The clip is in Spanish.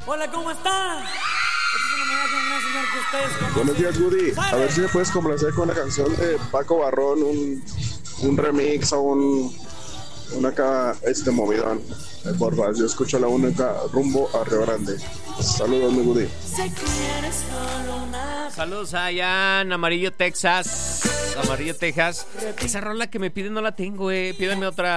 Hola, ¿cómo está? Este es un homenaje a un gran señor que ustedes conocen. Buenos días, Woody. A ver si me puedes complacer con la canción de Paco Barrón, un remix o un acá movidón. Porfa, yo escucho la única rumbo a Río Grande. Saludos, mi Woody. Sé que eres solo una... Saludos allá en Amarillo, Texas. Amarillo, Texas. Esa rola que me piden no la tengo, Pídanme otra.